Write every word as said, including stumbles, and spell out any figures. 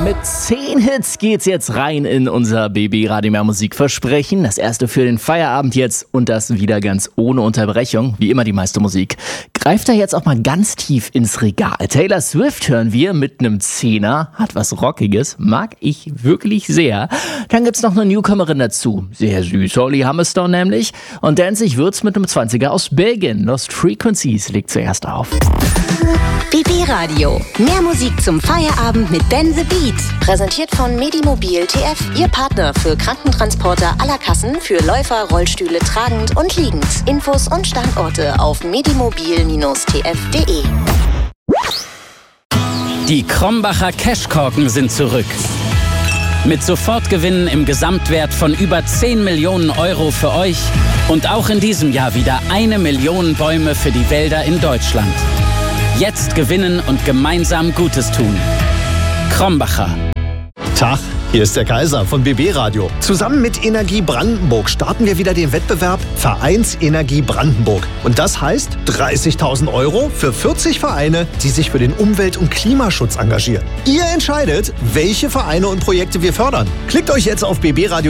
Mit zehn Hits geht's jetzt rein in unser B B Radio Mehr Musik Versprechen. Das erste für den Feierabend jetzt und das wieder ganz ohne Unterbrechung. Wie immer die meiste Musik. Greift da jetzt auch mal ganz tief ins Regal. Taylor Swift hören wir mit einem Zehner. Hat was Rockiges. Mag ich wirklich sehr. Dann gibt's noch eine Newcomerin dazu. Sehr süß. Holly Humberstone nämlich. Und danzig wird's mit einem zwanziger aus Belgien. Lost Frequencies legt zuerst auf. B B Radio. Mehr Musik zum Feierabend mit Ben the Beat. Präsentiert von Medimobil T F, Ihr Partner für Krankentransporter aller Kassen für Läufer, Rollstühle tragend und liegend. Infos und Standorte auf medimobil T F punkt de. Die Krombacher Cashkorken sind zurück. Mit Sofortgewinnen im Gesamtwert von über zehn Millionen Euro für euch und auch in diesem Jahr wieder eine Million Bäume für die Wälder in Deutschland. Jetzt gewinnen und gemeinsam Gutes tun. Krombacher. Tag, hier ist der Kaiser von B B Radio. Zusammen mit Energie Brandenburg starten wir wieder den Wettbewerb Vereinsenergie Brandenburg. Und das heißt dreißigtausend Euro für vierzig Vereine, die sich für den Umwelt- und Klimaschutz engagieren. Ihr entscheidet, welche Vereine und Projekte wir fördern. Klickt euch jetzt auf B B Radio